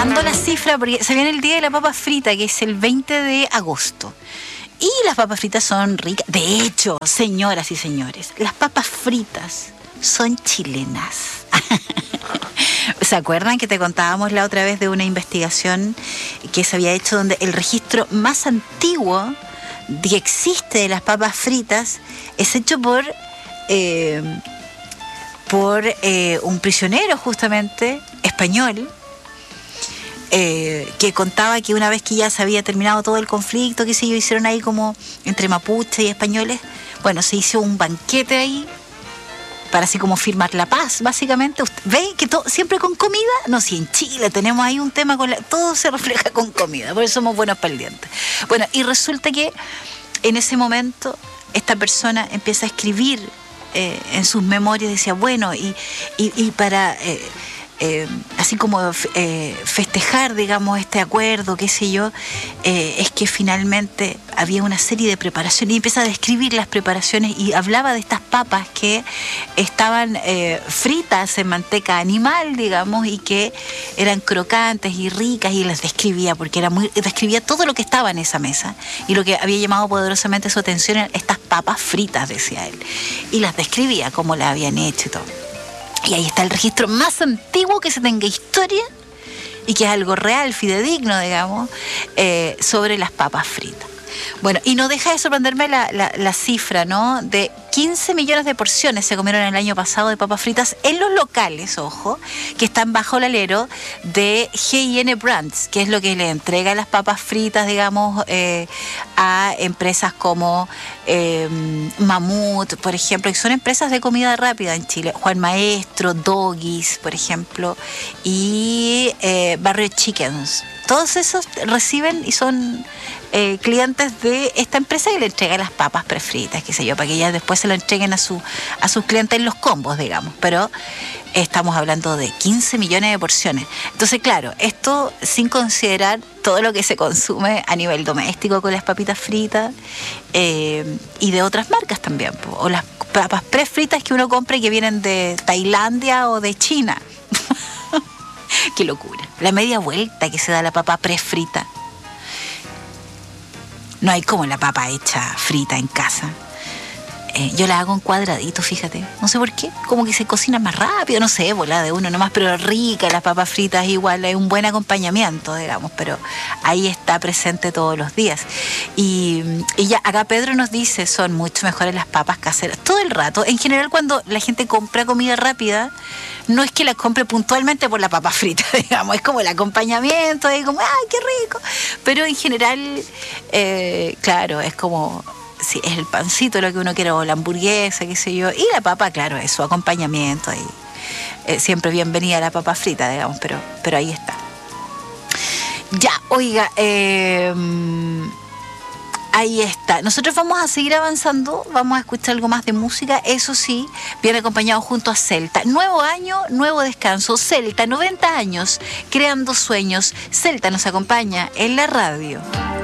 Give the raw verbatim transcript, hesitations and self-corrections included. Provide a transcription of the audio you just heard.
dando la cifra porque se viene el día de la papa frita, que es el veinte de agosto. Y las papas fritas son ricas. De hecho, señoras y señores, las papas fritas son chilenas. ¿Se acuerdan que te contábamos la otra vez de una investigación que se había hecho donde el registro más antiguo que existe de las papas fritas es hecho por eh, por eh, un prisionero justamente español eh, que contaba que una vez que ya se había terminado todo el conflicto, que se yo, hicieron ahí como entre mapuches y españoles, bueno, se hizo un banquete ahí para así como firmar la paz, básicamente. ¿Ve que todo, siempre con comida? No, si en Chile tenemos ahí un tema con la... Todo se refleja con comida, por eso somos buenos para el diente. Bueno, y resulta que en ese momento esta persona empieza a escribir eh, en sus memorias, decía, bueno, y, y, y para... Eh, Eh, así como eh, festejar, digamos, este acuerdo, qué sé yo, eh, es que finalmente había una serie de preparaciones y empieza a describir las preparaciones y hablaba de estas papas que estaban eh, fritas en manteca animal, digamos, y que eran crocantes y ricas, y las describía porque era muy, describía todo lo que estaba en esa mesa, y lo que había llamado poderosamente su atención eran estas papas fritas, decía él, y las describía como las habían hecho y todo. Y ahí está el registro más antiguo que se tenga historia y que es algo real, fidedigno, digamos, eh, sobre las papas fritas. Bueno, y no deja de sorprenderme la, la, la cifra, ¿no? De quince millones de porciones se comieron el año pasado de papas fritas en los locales, ojo, que están bajo el alero de G y N Brands, que es lo que le entrega las papas fritas, digamos, eh, a empresas como eh, Mamut, por ejemplo, que son empresas de comida rápida en Chile. Juan Maestro, Doggies, por ejemplo, y eh, Barrio Chickens. Todos esos reciben y son eh, clientes de esta empresa que le entrega las papas prefritas, qué sé yo, para que ellas después se lo entreguen a, su, a sus clientes en los combos, digamos. Pero estamos hablando de quince millones de porciones. Entonces, claro, esto sin considerar todo lo que se consume a nivel doméstico con las papitas fritas eh, y de otras marcas también, o las papas prefritas que uno compra y que vienen de Tailandia o de China. Qué locura. La media vuelta que se da la papa prefrita. No hay como la papa hecha frita en casa. Eh, yo la hago en cuadraditos, fíjate. No sé por qué. Como que se cocina más rápido, no sé, volada de uno nomás, pero rica. Las papas fritas igual, es un buen acompañamiento, digamos, pero ahí está presente todos los días. Y, y ya acá Pedro nos dice, son mucho mejores las papas caseras. Todo el rato. En general, cuando la gente compra comida rápida, no es que la compre puntualmente por la papa frita, digamos, es como el acompañamiento, es como, ¡ay, qué rico! Pero en general, eh, claro, es como... Sí, es el pancito lo que uno quiere, o la hamburguesa, qué sé yo, y la papa, claro, es su acompañamiento ahí. Eh, siempre bienvenida la papa frita, digamos, pero, pero ahí está. Ya, oiga, eh, ahí está. Nosotros vamos a seguir avanzando, vamos a escuchar algo más de música, eso sí, bien acompañado junto a Celta. Nuevo año, nuevo descanso. Celta, noventa años, creando sueños. Celta nos acompaña en la radio.